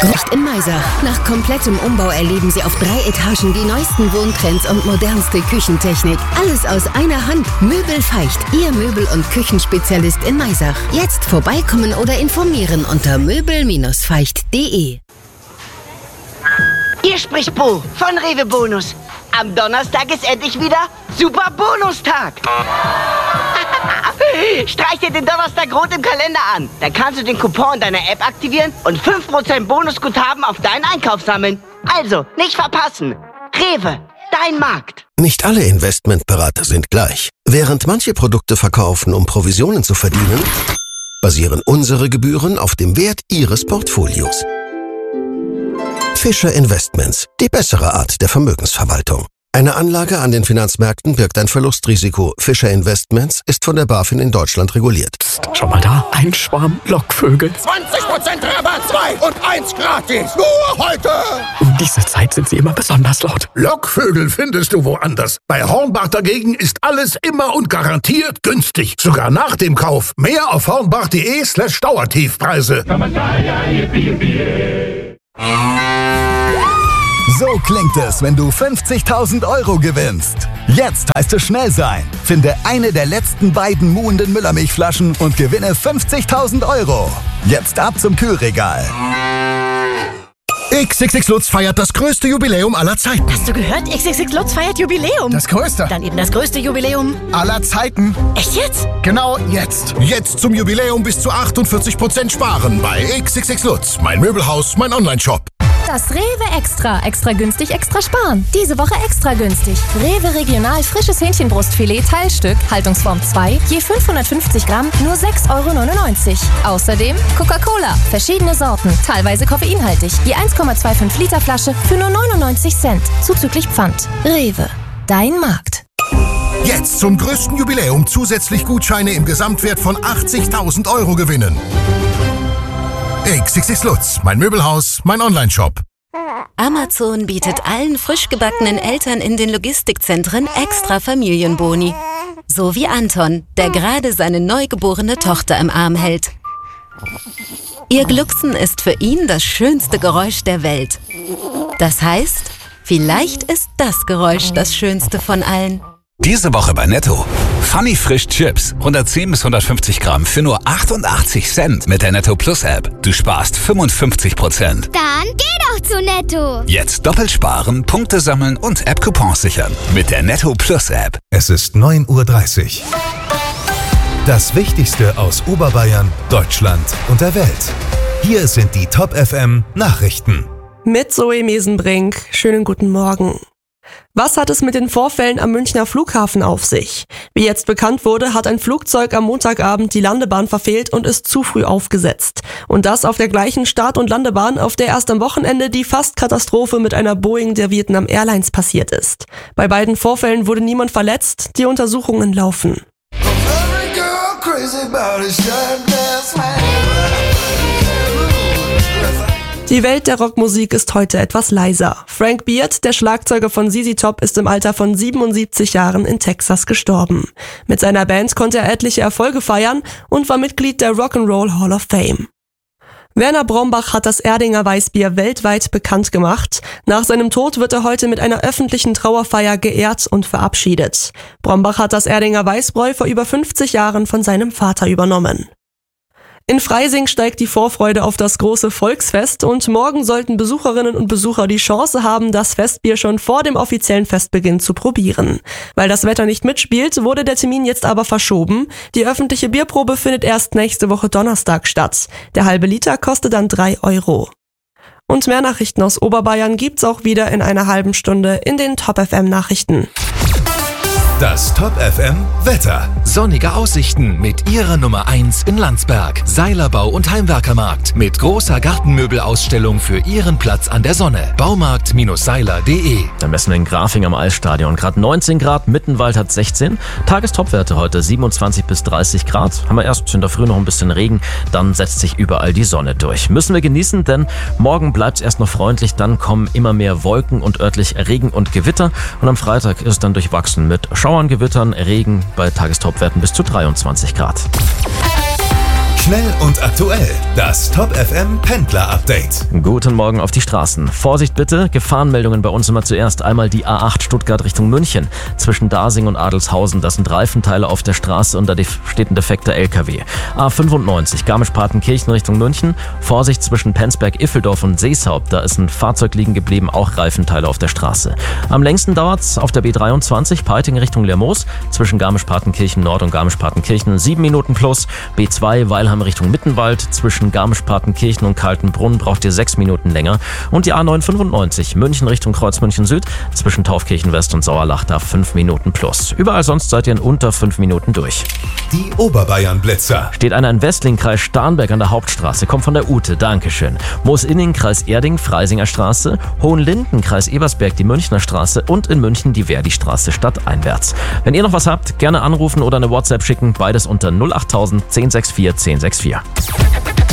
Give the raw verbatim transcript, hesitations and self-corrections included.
Groß in Maisach. Nach komplettem Umbau erleben Sie auf drei Etagen die neuesten Wohntrends und modernste Küchentechnik. Alles aus einer Hand. Möbel Feicht. Ihr Möbel- und Küchenspezialist in Maisach. Jetzt vorbeikommen oder informieren unter möbel Bindestrich feicht punkt de. Hier spricht Bo von Rewe Bonus. Am Donnerstag ist endlich wieder Super Bonustag. Streich dir den Donnerstag rot im Kalender an. Dann kannst du den Coupon in deiner App aktivieren und fünf Prozent Bonusguthaben auf deinen Einkauf sammeln. Also, nicht verpassen. Rewe, dein Markt. Nicht alle Investmentberater sind gleich. Während manche Produkte verkaufen, um Provisionen zu verdienen, basieren unsere Gebühren auf dem Wert Ihres Portfolios. Fischer Investments, die bessere Art der Vermögensverwaltung. Eine Anlage an den Finanzmärkten birgt ein Verlustrisiko. Fischer Investments ist von der BaFin in Deutschland reguliert. Psst, schau mal da, ein Schwarm Lockvögel. zwanzig Prozent Rabatt, zwei und eins gratis. Nur heute. Um diese Zeit sind sie immer besonders laut. Lockvögel findest du woanders. Bei Hornbach dagegen ist alles immer und garantiert günstig. Sogar nach dem Kauf. Mehr auf hornbach.de slash Dauertiefpreise. So klingt es, wenn du fünfzigtausend Euro gewinnst. Jetzt heißt es schnell sein. Finde eine der letzten beiden muhenden Müllermilchflaschen und gewinne fünfzigtausend Euro. Jetzt ab zum Kühlregal. X X X Lutz feiert das größte Jubiläum aller Zeiten. Hast du gehört? X X X Lutz feiert Jubiläum. Das größte? Dann eben das größte Jubiläum aller Zeiten. Echt jetzt? Genau jetzt. Jetzt zum Jubiläum bis zu achtundvierzig Prozent sparen bei X X X Lutz. Mein Möbelhaus, mein Online-Shop. Das Rewe Extra. Extra günstig, extra sparen. Diese Woche extra günstig. Rewe Regional frisches Hähnchenbrustfilet Teilstück, Haltungsform zwei, je fünfhundertfünfzig Gramm, nur sechs Euro neunundneunzig. Außerdem Coca-Cola, verschiedene Sorten, teilweise koffeinhaltig, je eins Komma fünfundzwanzig Liter Flasche für nur neunundneunzig Cent, zuzüglich Pfand. Rewe, dein Markt. Jetzt zum größten Jubiläum zusätzlich Gutscheine im Gesamtwert von achtzigtausend Euro gewinnen. X X X Lutz, mein Möbelhaus, mein Online-Shop. Amazon bietet allen frisch gebackenen Eltern in den Logistikzentren extra Familienboni. So wie Anton, der gerade seine neugeborene Tochter im Arm hält. Ihr Glucksen ist für ihn das schönste Geräusch der Welt. Das heißt, vielleicht ist das Geräusch das schönste von allen. Diese Woche bei Netto. Funny Frisch Chips. hundertzehn bis hundertfünfzig Gramm für nur achtundachtzig Cent mit der Netto Plus App. Du sparst fünfundfünfzig Prozent. Dann geh doch zu Netto. Jetzt doppelt sparen, Punkte sammeln und App-Coupons sichern. Mit der Netto Plus App. Es ist neun Uhr dreißig. Das Wichtigste aus Oberbayern, Deutschland und der Welt. Hier sind die Top F M Nachrichten. Mit Zoe Mesenbrink. Schönen guten Morgen. Was hat es mit den Vorfällen am Münchner Flughafen auf sich? Wie jetzt bekannt wurde, hat ein Flugzeug am Montagabend die Landebahn verfehlt und ist zu früh aufgesetzt. Und das auf der gleichen Start- und Landebahn, auf der erst am Wochenende die Fast-Katastrophe mit einer Boeing der Vietnam Airlines passiert ist. Bei beiden Vorfällen wurde niemand verletzt, die Untersuchungen laufen. Die Welt der Rockmusik ist heute etwas leiser. Frank Beard, der Schlagzeuger von Z Z Top, ist im Alter von siebenundsiebzig Jahren in Texas gestorben. Mit seiner Band konnte er etliche Erfolge feiern und war Mitglied der Rock'n'Roll Hall of Fame. Werner Brombach hat das Erdinger Weißbier weltweit bekannt gemacht. Nach seinem Tod wird er heute mit einer öffentlichen Trauerfeier geehrt und verabschiedet. Brombach hat das Erdinger Weißbräu vor über fünfzig Jahren von seinem Vater übernommen. In Freising steigt die Vorfreude auf das große Volksfest und morgen sollten Besucherinnen und Besucher die Chance haben, das Festbier schon vor dem offiziellen Festbeginn zu probieren. Weil das Wetter nicht mitspielt, wurde der Termin jetzt aber verschoben. Die öffentliche Bierprobe findet erst nächste Woche Donnerstag statt. Der halbe Liter kostet dann drei Euro. Und mehr Nachrichten aus Oberbayern gibt's auch wieder in einer halben Stunde in den Top F M Nachrichten. Das Top F M Wetter. Sonnige Aussichten mit ihrer Nummer eins in Landsberg. Seilerbau und Heimwerkermarkt mit großer Gartenmöbelausstellung für Ihren Platz an der Sonne. Baumarkt Seiler punkt de. Dann messen wir in Grafing am Eisstadion. Gerade neunzehn Grad, Mittenwald hat sechzehn. Tagestopwerte heute siebenundzwanzig bis dreißig Grad. Haben wir erst in der Früh noch ein bisschen Regen, dann setzt sich überall die Sonne durch. Müssen wir genießen, denn morgen bleibt es erst noch freundlich, dann kommen immer mehr Wolken und örtlich Regen und Gewitter. Und am Freitag ist es dann durchwachsen mit Schauern, Gewittern, Regen bei Tagestopwerten bis zu dreiundzwanzig Grad. Schnell und aktuell. Das Top F M Pendler Update. Guten Morgen auf die Straßen. Vorsicht bitte, Gefahrenmeldungen bei uns immer zuerst. Einmal die A acht Stuttgart Richtung München. Zwischen Dasing und Adelshausen, das sind Reifenteile auf der Straße und da steht ein defekter L K W. A fünfundneunzig Garmisch-Partenkirchen Richtung München. Vorsicht zwischen Penzberg, Iffeldorf und Seeshaupt. Da ist ein Fahrzeug liegen geblieben, auch Reifenteile auf der Straße. Am längsten dauert's auf der B dreiundzwanzig Peiting Richtung Lermoos. Zwischen Garmisch-Partenkirchen Nord und Garmisch-Partenkirchen sieben Minuten plus. B zwei Weilheim Richtung Mittenwald. Zwischen Garmisch-Partenkirchen und Kaltenbrunn braucht ihr sechs Minuten länger. Und die A neun fünfundneunzig München Richtung Kreuzmünchen Süd. Zwischen Taufkirchen West und Sauerlach da fünf Minuten plus. Überall sonst seid ihr in unter fünf Minuten durch. Die Oberbayern-Blitzer. Steht einer in Westling, Kreis Starnberg an der Hauptstraße. Kommt von der Ute, Dankeschön. Moosinning, Kreis Erding, Freisinger Straße. Hohenlinden, Kreis Ebersberg, die Münchner Straße. Und in München die Verdi-Straße stadteinwärts. Wenn ihr noch was habt, gerne anrufen oder eine WhatsApp schicken. Beides unter null acht null null null eins sechs vier eins sechs vier.